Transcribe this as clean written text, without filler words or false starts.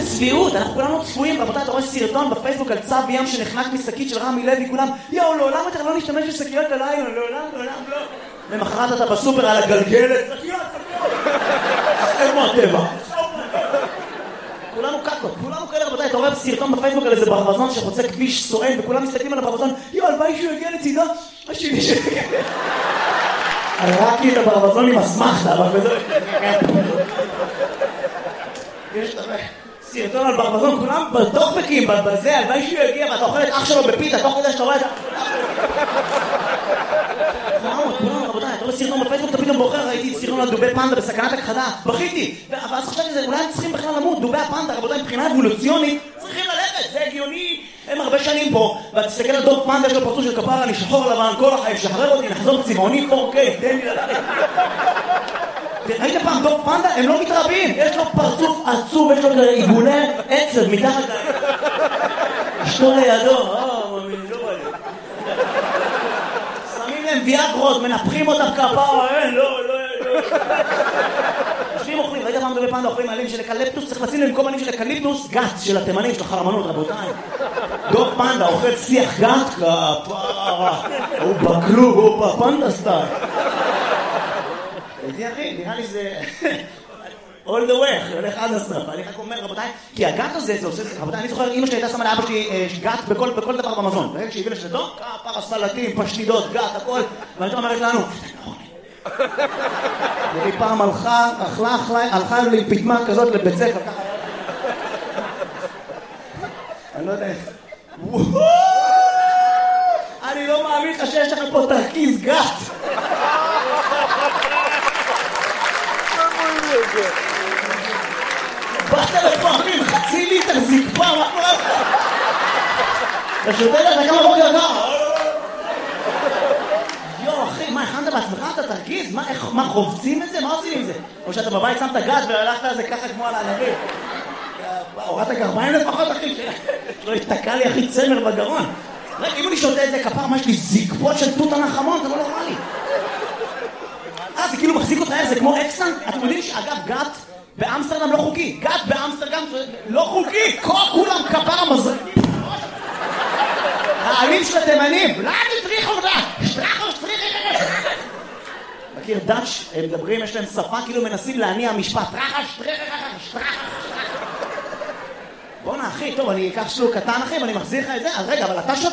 צביעות, אנחנו כולנו צפויים, רבותיי, אתה רואה סרטון בפייסבוק על צו ים שנחנק משקית של רמי לוי, כולם, יאו, לעולם אתה לא נשתמש בשקיות הלילה, לעולם לא. למחרת אתה בסופר על הגלגלת, שקיות. איפה הטבע? כולנו קקות, כולנו כאלה, רבותיי, אתה רואה סרטון בפייסבוק על איזה ברווזון שחוצה כביש סואן, וכולם מסתכלים על הברווזון, יאו, הלוואי שהוא יגיע לצידו, השני שיגיע. הראקתי את הברווזון עם אסמכתה, אבל בזה... יש סרטון על ברווזון, כולם בטוקבקים, בזה, הלוואי שהוא יגיע, ואתה אוכל את אח שלו בפיתה, תוך כדי שאתה רואה את ה... כולם, רבותיי, אתה רואה סרטון בפייסבוק, אתה פתאום בוחר, ראיתי סרטון על דובי פנדה בסכנת הכחדה, בכיתי, ואז חשבתי שזה, אולי הם צריכים בכלל למות, דובי הפנדה, רבותיי, מבחינה אבולוציונית, צריכים ללכת, זה הגיוני, הם הרבה שנים פה, ותסתכל על דוב פנדה, יש לו פרצוף של כפרה, אני שחור לבן, כל החיים, שחרר אותי, נחזור צבעוני 4K, תן לי ללכת. ראית פעם דוב פנדה? הם לא מתרבים, יש לו פרצוף עצוב, יש לו עיגולי עצב מתחת להם. אשתו לידו, מאמין, לא בא לי. שמים להם ויאגרות, מנפחים אותם כפרה, לא. יושבים אוכלים, ראית פעם דובי פנדה אוכלים עלים של אקליפטוס, צריך לשים להם כל מינים של אקליפטוס, גת של התימנים, של החרמנות, רבותיי. דוב פנדה אוכל שיח גת, כפרה, הוא בקלוג, הוא בפנדה סטייל. איתי אחי, נראה לי זה... all the way, הולך עד הסוף. אני רק אומר, רבותיי, כי הגת הזה, זה עושה... רבותיי, אני זוכר, אמא שלי הייתה שמה לאבא שלי גת בכל דבר במזון. ברגע שהביא לשדו, כפרה, סלטים, פשטידות, גת, הכל. ואני אומרת לנו, והיא פעם הלכה לי פתמה כזאת לבית ספר, ככה. אני לא יודע... אני לא מאמין לך שיש לך פה תרכיז גת. באת לפעמים, חצי ליטר זקפה, מה קורה לך? אתה שותה לך כמה בוקר ככה? יו, אחי, מה, הכנת בעצמך את התרכיז? מה, חובצים את זה? מה עושים עם זה? או שאתה בבית שמת גת והלכת על זה ככה כמו על הענבים? הורדת גרביים לפחות, אחי, שלא יתקע לי, אחי, צמר בגרון. רגע, אם אני שותה את זה כפר, מה יש לי זקפות של תות הנחמון? זה לא נורמלי. זה כאילו מחזיק אותך, זה כמו אקסטנט. אתם יודעים שאגב, גת באמסטרדם לא חוקי. גת באמסטרדם לא חוקי. כולם כפר המזרקים. העלים של התימנים. לא, תטריחו אותה. שטרחו. מכיר דאץ', הם מדברים, יש להם שפה, כאילו מנסים להניע משפט. שטרח. בוא אחי, טוב, אני אקח שלוק קטן אחי, ואני מחזיר לך את זה. אז רגע, אבל אתה